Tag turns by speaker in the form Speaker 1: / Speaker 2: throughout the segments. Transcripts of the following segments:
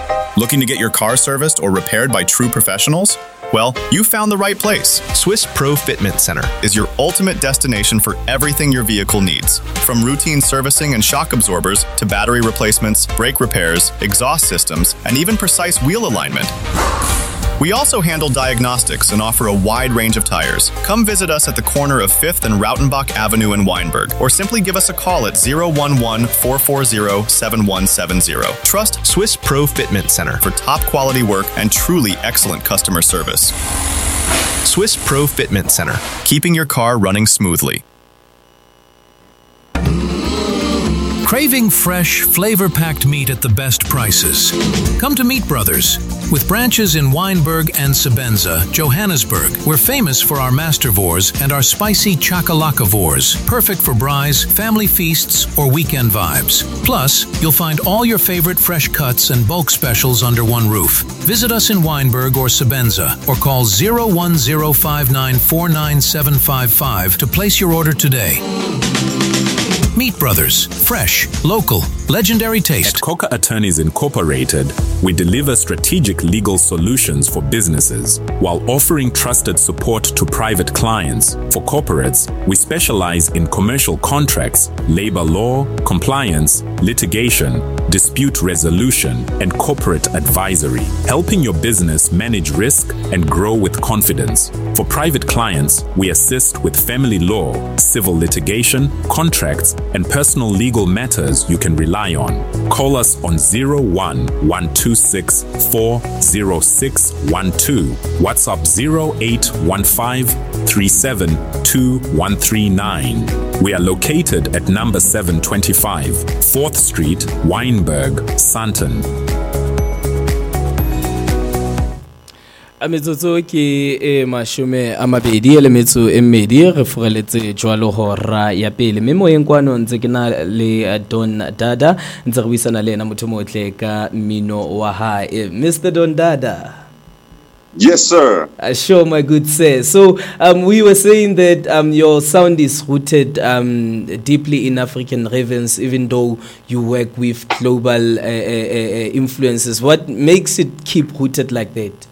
Speaker 1: Looking to get your car serviced or repaired by true professionals? Well, you found the right place. Swiss Pro Fitment Center is your ultimate destination for everything your vehicle needs. From routine servicing and shock absorbers to battery replacements, brake repairs, exhaust systems, and even precise wheel alignment. We also handle diagnostics and offer a wide range of tires. Come visit us at the corner of 5th and Rautenbach Avenue in Weinberg, or simply give us a call at 011-440-7170. Trust Swiss Pro Fitment Center for top quality work and truly excellent customer service. Swiss Pro Fitment Center, keeping your car running smoothly.
Speaker 2: Craving fresh, flavor-packed meat at the best prices? Come to Meat Brothers. With branches in Weinberg and Sabenza, Johannesburg, we're famous for our mastervores and our spicy chakalakavores, perfect for braais, family feasts, or weekend vibes. Plus, you'll find all your favorite fresh cuts and bulk specials under one roof. Visit us in Weinberg or Sabenza, or call 01059499755 to place your order today. Meat Brothers. Fresh, local, legendary taste.
Speaker 3: At Coca Attorneys Incorporated, we deliver strategic legal solutions for businesses while offering trusted support to private clients. For corporates, we specialize in commercial contracts, labor law, compliance, litigation, dispute resolution, and corporate advisory, helping your business manage risk and grow with confidence. For private clients, we assist with family law, civil litigation, contracts, and personal legal matters you can rely on. Call us on 01-126-40612, WhatsApp 0815-372139. We are located at number 725, 4th Street, Weinberg, Sandton.
Speaker 4: A metsotso ke mashome a mabedi le metso e mmedi re foreletse jwalo hora ya pele mme moyeng kwano ntse ke na le Don Dada ntse re buisana le ena motho motle ka mmino wa hae. Mr. Don Dada.
Speaker 5: Yes, sir.
Speaker 4: Sure, my good sir. So we were saying that your sound is rooted deeply in African rhythms, even though you work with global influences. What makes it keep rooted like that?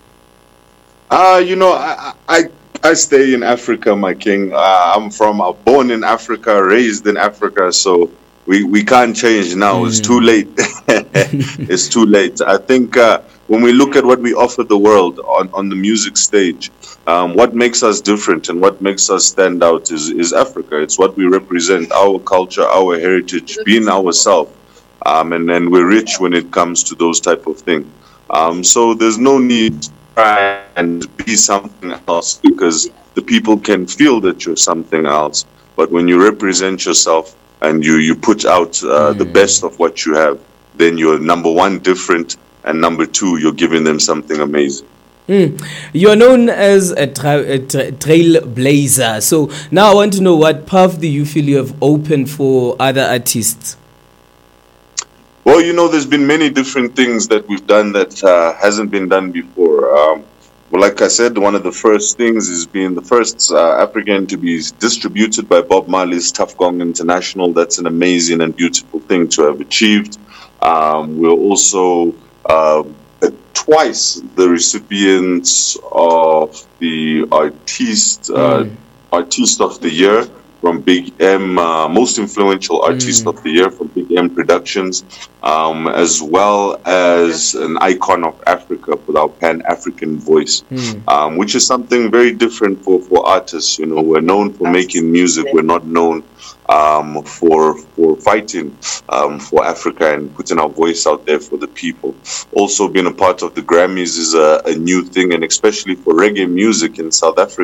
Speaker 5: I stay in Africa, my king. I'm born in Africa, raised in Africa, so we can't change now. It's too late. It's too late. I think when we look at what we offer the world on the music stage, what makes us different and what makes us stand out is Africa. It's what we represent, our culture, our heritage, being ourselves. And then we're rich when it comes to those type of things. So there's no need to try and be something else, because the people can feel that you're something else. But when you represent yourself and you put out the best of what you have, then you're number one, different, and number two, you're giving them something amazing.
Speaker 4: You are known as a trailblazer. So now I want to know, what path do you feel you have opened for other artists?
Speaker 5: Well, there's been many different things that we've done that hasn't been done before. Well, like I said, one of the first things is being the first African to be distributed by Bob Marley's Tuff Gong International. That's an amazing and beautiful thing to have achieved. We're also twice the recipients of the Artist of the Year from Big M, most influential artist of the year from Big M Productions, as well as an icon of Africa with our Pan-African voice, which is something very different for artists. We're known for making music. We're not known for fighting for Africa and putting our voice out there for the people. Also, being a part of the Grammys is a new thing, and especially for reggae music in South Africa.